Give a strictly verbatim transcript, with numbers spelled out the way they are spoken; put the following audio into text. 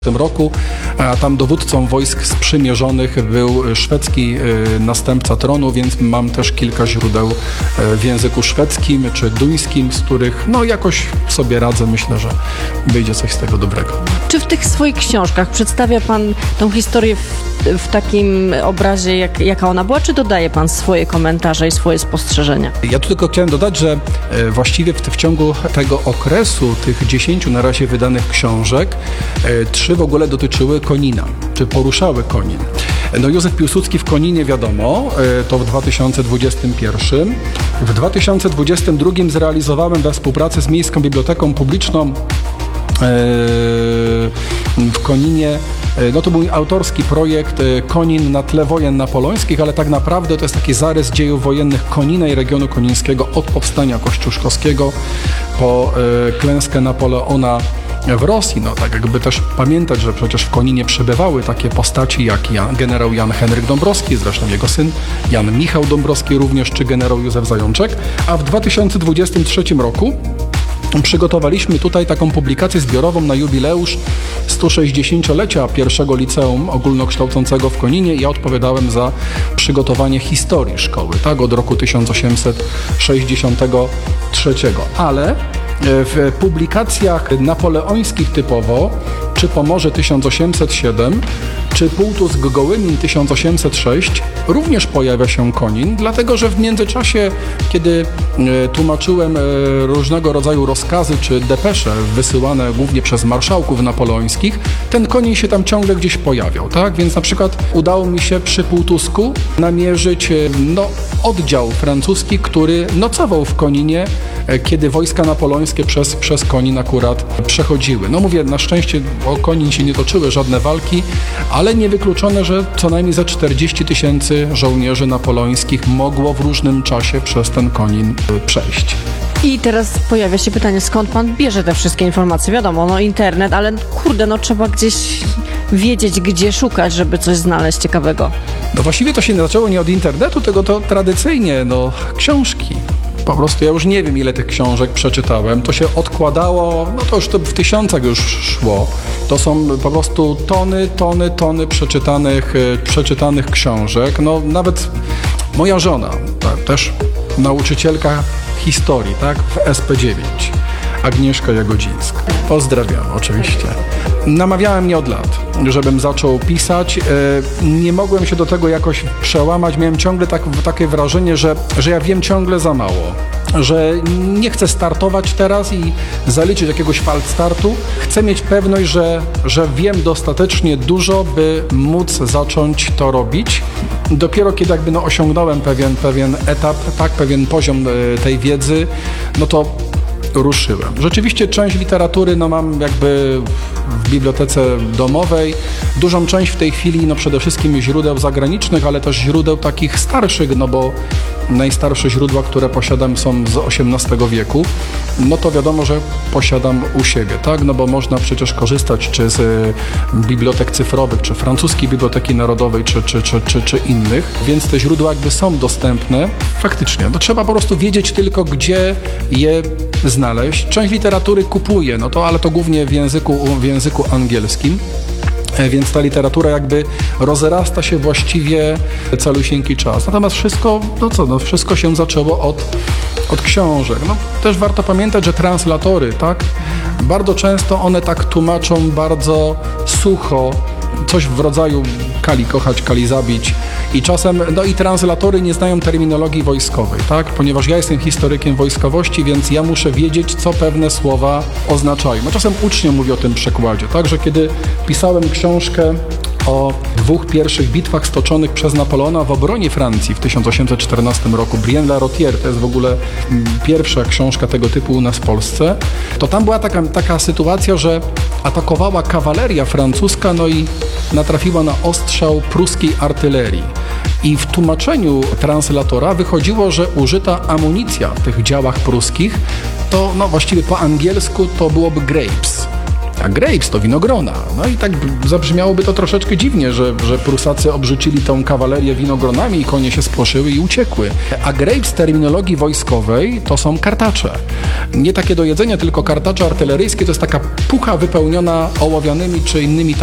W tym roku, a tam dowódcą wojsk sprzymierzonych był szwedzki następca tronu, więc mam też kilka źródeł w języku szwedzkim czy duńskim, z których no jakoś sobie radzę. Myślę, że wyjdzie coś z tego dobrego. Czy w tych swoich książkach przedstawia Pan tą historię w, w takim obrazie, jak, jaka ona była, czy dodaje Pan swoje komentarze i swoje spostrzeżenia? Ja tu tylko chciałem dodać, że właściwie w, w ciągu tego okresu, tych dziesięciu na razie wydanych książek, trzy w ogóle dotyczyły Konina, czy poruszały Konin. No Józef Piłsudski w Koninie wiadomo, to w dwa tysiące dwudziestym pierwszym. W dwa tysiące dwudziestym drugim zrealizowałem we współpracy z Miejską Biblioteką Publiczną w Koninie. No to był autorski projekt Konin na tle wojen napoleońskich, ale tak naprawdę to jest taki zarys dziejów wojennych Konina i regionu konińskiego od powstania kościuszkowskiego po klęskę Napoleona w Rosji. No tak jakby też pamiętać, że przecież w Koninie przebywały takie postaci jak Jan, generał Jan Henryk Dąbrowski, zresztą jego syn Jan Michał Dąbrowski również, czy generał Józef Zajączek. A w dwa tysiące dwudziestym trzecim roku przygotowaliśmy tutaj taką publikację zbiorową na jubileusz sto sześćdziesięciolecia pierwszego liceum ogólnokształcącego w Koninie. Ja odpowiadałem za przygotowanie historii szkoły, tak, od roku tysiąc osiemset sześćdziesiątego trzeciego. Ale w publikacjach napoleońskich typowo, czy Pomorze tysiąc osiemset siedem, czy Półtusk Gołymin tysiąc osiemset sześć, również pojawia się Konin, dlatego że w międzyczasie, kiedy tłumaczyłem różnego rodzaju rozkazy czy depesze wysyłane głównie przez marszałków napoleońskich, ten Konin się tam ciągle gdzieś pojawiał, tak? Więc na przykład udało mi się przy Półtusku namierzyć no, oddział francuski, który nocował w Koninie, kiedy wojska napoleońskie przez, przez Konin akurat przechodziły. No mówię, na szczęście o Konin się nie toczyły żadne walki, ale niewykluczone, że co najmniej za czterdzieści tysięcy żołnierzy napoleońskich mogło w różnym czasie przez ten Konin przejść. I teraz pojawia się pytanie, skąd Pan bierze te wszystkie informacje? Wiadomo, no internet, ale kurde, no trzeba gdzieś wiedzieć, gdzie szukać, żeby coś znaleźć ciekawego. No właściwie to się zaczęło nie od internetu, tylko to tradycyjnie, no książki. Po prostu ja już nie wiem, ile tych książek przeczytałem. To się odkładało, no to już to w tysiącach już szło. To są po prostu tony, tony, tony przeczytanych, przeczytanych książek. No nawet moja żona, tak, też nauczycielka historii, tak, w S P dziewięć. Agnieszka Jagodzińska. Pozdrawiam oczywiście. Namawiałem mnie od lat, żebym zaczął pisać. Nie mogłem się do tego jakoś przełamać. Miałem ciągle tak, takie wrażenie, że, że ja wiem ciągle za mało. Że nie chcę startować teraz i zaliczyć jakiegoś falstartu. Chcę mieć pewność, że, że wiem dostatecznie dużo, by móc zacząć to robić. Dopiero kiedy jakby no osiągnąłem pewien, pewien etap, tak, pewien poziom tej wiedzy, no to ruszyłem. Rzeczywiście część literatury no mam jakby w bibliotece domowej, dużą część w tej chwili no przede wszystkim źródeł zagranicznych, ale też źródeł takich starszych, no bo najstarsze źródła, które posiadam, są z osiemnastego wieku, no to wiadomo, że posiadam u siebie, tak, no bo można przecież korzystać czy z bibliotek cyfrowych, czy francuskiej Biblioteki Narodowej, czy, czy, czy, czy, czy innych, więc te źródła jakby są dostępne. Faktycznie, no trzeba po prostu wiedzieć tylko, gdzie je znaleźć. Część literatury kupuję, no to, ale to głównie w języku, w języku angielskim. Więc ta literatura jakby rozrasta się właściwie calusieńki czas. Natomiast wszystko, no co, no wszystko się zaczęło od, od książek. No, też warto pamiętać, że translatory, tak, bardzo często one tak tłumaczą bardzo sucho, coś w rodzaju kali kochać, kali zabić. I czasem, no i translatory nie znają terminologii wojskowej, tak? Ponieważ ja jestem historykiem wojskowości, więc ja muszę wiedzieć, co pewne słowa oznaczają. A czasem uczniom mówię o tym przekładzie, tak? Że kiedy pisałem książkę o dwóch pierwszych bitwach stoczonych przez Napoleona w obronie Francji w tysiąc osiemset czternastym roku, Brienne-la-Rôtière, to jest w ogóle pierwsza książka tego typu u nas w Polsce, to tam była taka, taka sytuacja, że atakowała kawaleria francuska, no i natrafiła na ostrzał pruskiej artylerii. I w tłumaczeniu translatora wychodziło, że użyta amunicja w tych działach pruskich to no właściwie po angielsku to byłoby grapes. a grapes to winogrona. No i tak zabrzmiałoby to troszeczkę dziwnie, że, że Prusacy obrzucili tą kawalerię winogronami i konie się spłoszyły i uciekły. A grapes w terminologii wojskowej to są kartacze. Nie takie do jedzenia, tylko kartacze artyleryjskie, to jest taka pucha wypełniona ołowianymi czy innymi